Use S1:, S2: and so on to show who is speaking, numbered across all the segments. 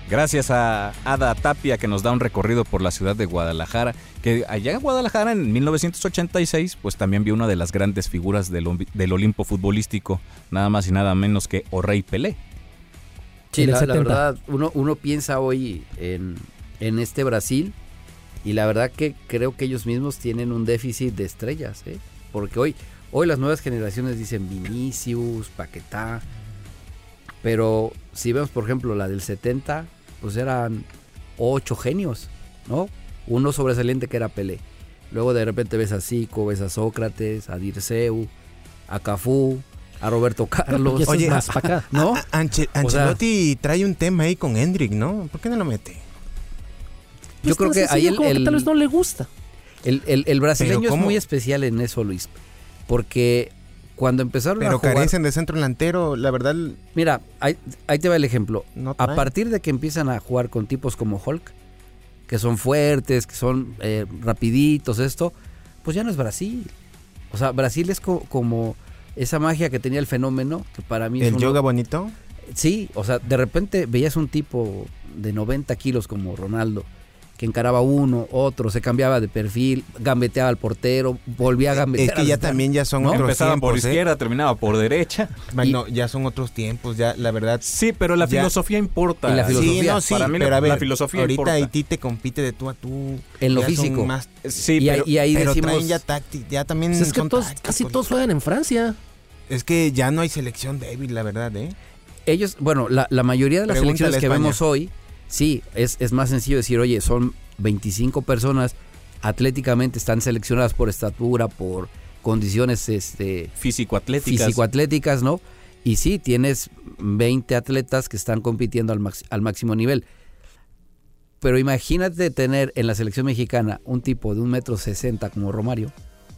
S1: Gracias a Ada Tapia, que nos da un recorrido por la ciudad de Guadalajara, que allá en Guadalajara en 1986 pues también vio una de las grandes figuras del Olimpo futbolístico, nada más y nada menos que O'Reilly Pelé.
S2: Sí, la verdad, uno piensa hoy en este Brasil y la verdad que creo que ellos mismos tienen un déficit de estrellas, porque hoy las nuevas generaciones dicen Vinicius, Paquetá, pero si vemos por ejemplo la del 70, pues eran 8 genios, ¿no? Uno sobresaliente que era Pelé. Luego de repente ves a Zico, ves a Sócrates, a Dirceu, a Cafú, a Roberto Carlos.
S3: Oye,
S2: más para acá, ¿no?
S3: Ancelotti trae un tema ahí con Hendrick, ¿no? ¿Por qué no lo mete?
S2: Yo creo que ahí
S4: como que tal vez no le gusta.
S2: El brasileño es muy especial en eso, Luis, porque cuando empezaron a jugar...
S3: Pero carecen de centro delantero, la verdad...
S2: Mira, ahí te va el ejemplo.
S3: No
S2: a partir de que empiezan a jugar con tipos como Hulk, que son fuertes, que son rapiditos, pues ya no es Brasil. O sea, Brasil es como esa magia que tenía el Fenómeno, que para mí...
S3: ¿El yoga bonito?
S2: Sí, o sea, de repente veías un tipo de 90 kilos como Ronaldo, que encaraba uno, otro, se cambiaba de perfil, gambeteaba al portero, volvía a gambetear.
S3: Es que ya también ya son otros
S1: Empezaba
S3: tiempos.
S1: por izquierda, terminaba por derecha.
S3: Bueno, ya son otros tiempos, ya la verdad.
S1: Sí, pero la filosofía importa.
S2: Y la filosofía,
S1: para mí
S3: pero a ver,
S1: la filosofía
S3: ahorita
S1: importa.
S3: Haití te compite de tú a tú.
S2: En lo físico.
S1: Sí,
S2: y ahí
S3: pero
S2: decimos...
S3: traen ya táctica, ya también
S4: Pues es que
S3: son
S4: casi todos juegan en Francia.
S3: Es que ya no hay selección débil, la verdad,
S2: Ellos, bueno, la mayoría de las
S3: Pregúntale
S2: selecciones que
S3: a España.
S2: vemos hoy, sí, es más sencillo decir, oye, son 25 personas, atléticamente están seleccionadas por estatura, por condiciones físico-atléticas, ¿no? Y sí, tienes 20 atletas que están compitiendo al máximo nivel. Pero imagínate tener en la selección mexicana un tipo de 1,60 m como Romario,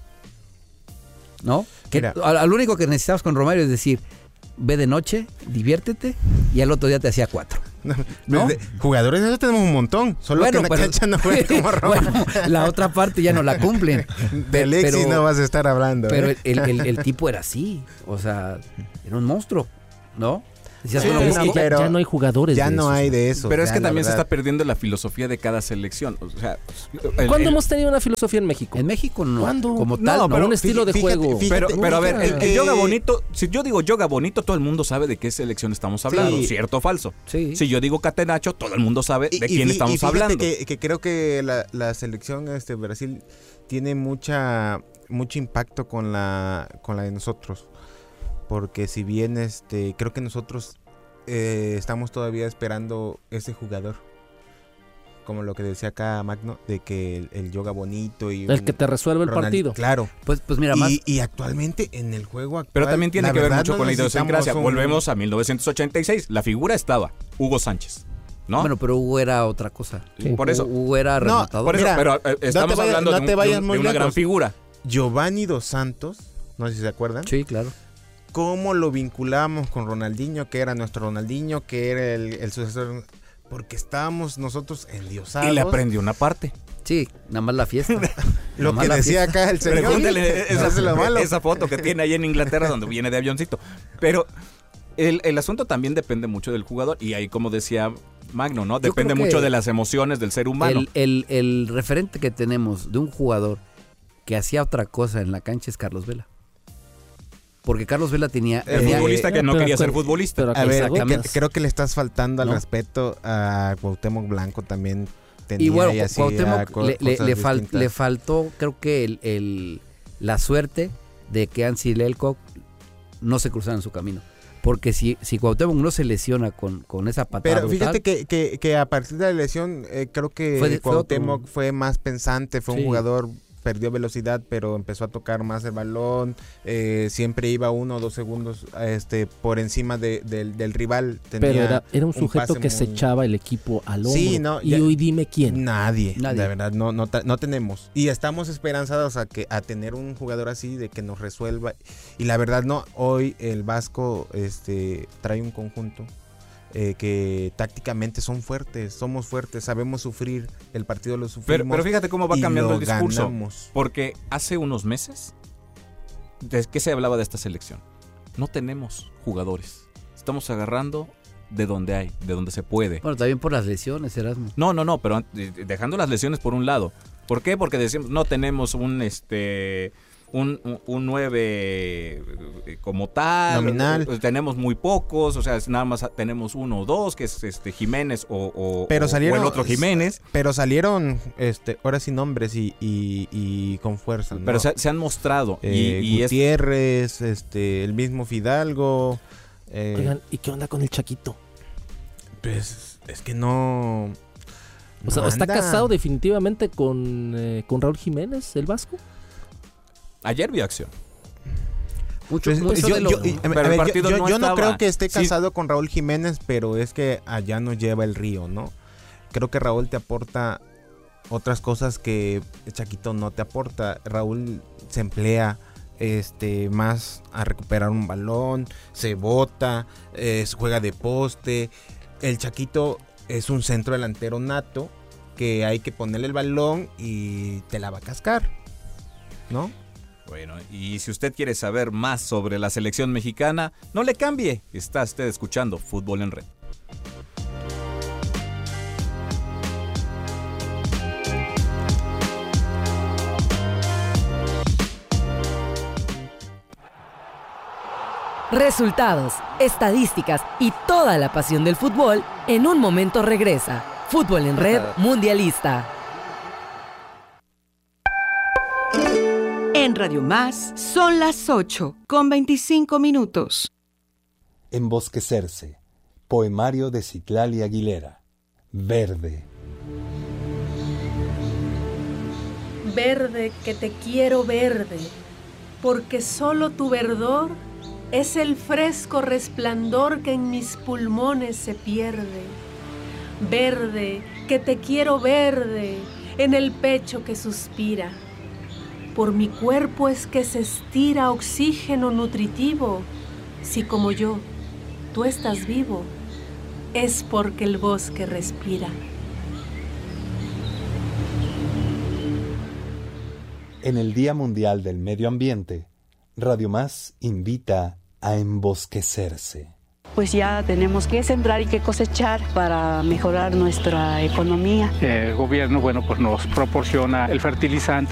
S2: ¿no? Que al único que necesitabas con Romario es decir, ve de noche, diviértete, y al otro día te hacía 4. ¿No?
S3: Jugadores de eso tenemos un montón, solo que en la cancha no juegan como Roma.
S2: Bueno, la otra parte ya no la cumplen.
S3: De Alexis no vas a estar hablando.
S2: Pero el tipo era así, o sea, era un monstruo, ¿no? Decías,
S4: Sí,
S2: bueno,
S4: es que ya no hay jugadores
S3: ya
S4: de
S3: no
S4: esos.
S3: hay de eso.
S1: Pero es que también se está perdiendo la filosofía de cada selección. O sea,
S4: ¿Cuándo hemos tenido una filosofía en México?
S2: En México no.
S4: ¿Cuándo?
S2: Como tal,
S4: no, pero un estilo de juego.
S1: Pero a ver, el yoga bonito, si yo digo yoga bonito, todo el mundo sabe de qué selección estamos hablando, ¿cierto o falso?
S2: Sí.
S1: Si yo digo catenacho, todo el mundo sabe de quién estamos hablando.
S3: Que creo que la selección Brasil tiene mucho impacto con la de nosotros. Porque si bien creo que nosotros estamos todavía esperando ese jugador, como lo que decía acá Magno, de que el yoga bonito y
S4: el que te resuelve el partido.
S3: Claro.
S2: Pues mira,
S3: y actualmente en el juego actual,
S1: pero también tiene que ver mucho con la idiosincrasia.
S3: necesitamos
S1: Volvemos a 1986. La figura estaba Hugo Sánchez, ¿no?
S2: Bueno, pero Hugo era otra cosa.
S1: Sí, por eso.
S2: Hugo era rematador.
S1: Por eso,
S3: Mira,
S1: pero estamos hablando de una
S3: lejos.
S1: gran figura.
S3: Giovanni Dos Santos, no sé si se acuerdan.
S2: Sí, claro.
S3: ¿Cómo lo vinculamos con Ronaldinho, que era nuestro Ronaldinho, que era el sucesor? Porque estábamos nosotros endiosados.
S1: Y le aprendió una parte.
S2: Sí, nada más la fiesta.
S3: Lo que decía acá el señor.
S1: Pregúntale esa foto que tiene ahí en Inglaterra donde viene de avioncito. Pero el asunto también depende mucho del jugador. Y ahí, como decía Magno, ¿no? Depende mucho de las emociones del ser humano.
S2: El referente que tenemos de un jugador que hacía otra cosa en la cancha es Carlos Vela. Porque Carlos Vela tenía...
S1: El futbolista que no quería ser futbolista.
S3: A ver, creo que le estás faltando al respeto a Cuauhtémoc Blanco también.
S2: Y bueno, Cuauhtémoc le faltó, creo que la suerte de que Hansi Lelko no se cruzara en su camino. Porque si Cuauhtémoc no se lesiona con esa patada
S3: Pero
S2: brutal,
S3: fíjate que a partir de la lesión creo que Cuauhtémoc fue más pensante, fue un jugador... Perdió velocidad, pero empezó a tocar más el balón. Siempre iba 1 o 2 segundos por encima del rival.
S4: Pero era un sujeto que se echaba el equipo al hombro.
S3: Sí, no,
S4: y hoy dime quién.
S3: Nadie. La verdad, no tenemos. Y estamos esperanzados a tener un jugador así, de que nos resuelva. Y la verdad, no. Hoy el Vasco trae un conjunto que tácticamente somos fuertes, sabemos sufrir, el partido lo sufrimos.
S1: Pero fíjate cómo va cambiando el discurso.
S3: Ganamos.
S1: Porque hace unos meses, ¿de qué se hablaba de esta selección? No tenemos jugadores. Estamos agarrando de donde se puede.
S2: Bueno, también por las lesiones, Erasmo.
S1: No, pero dejando las lesiones por un lado. ¿Por qué? Porque decimos, no tenemos un 9 como tal,
S3: nominal.
S1: Tenemos muy pocos, o sea, nada más tenemos 1 o 2, que es Jiménez o el otro Jiménez.
S3: Pero salieron ahora sin nombres y con fuerza, ¿no?
S1: Pero se han mostrado.
S3: Gutiérrez, el mismo Fidalgo.
S4: Oigan, ¿y qué onda con el Chaquito?
S3: Pues es que no...
S4: O sea, ¿está casado definitivamente con Raúl Jiménez, el vasco?
S1: Ayer vi acción.
S3: Yo no creo que esté casado con Raúl Jiménez, pero es que allá no lleva el río, ¿no? Creo que Raúl te aporta otras cosas que Chaquito no te aporta. Raúl se emplea más a recuperar un balón, se bota, juega de poste. El Chaquito es un centro delantero nato que hay que ponerle el balón y te la va a cascar, ¿no?
S1: Bueno, y si usted quiere saber más sobre la selección mexicana, no le cambie. Está usted escuchando Fútbol en Red.
S5: Resultados, estadísticas y toda la pasión del fútbol en un momento regresa. Fútbol en Red Mundialista.
S6: En Radio Más son las 8:25.
S7: Embosquecerse. Poemario de Citlali Aguilera. Verde.
S8: Verde, que te quiero verde, porque solo tu verdor es el fresco resplandor que en mis pulmones se pierde. Verde, que te quiero verde, en el pecho que suspira. Por mi cuerpo es que se estira oxígeno nutritivo. Si como yo, tú estás vivo, es porque el bosque respira.
S7: En el Día Mundial del Medio Ambiente, Radio Más invita a embosquecerse.
S9: Pues ya tenemos que sembrar y que cosechar para mejorar nuestra economía.
S10: El gobierno, pues nos proporciona el fertilizante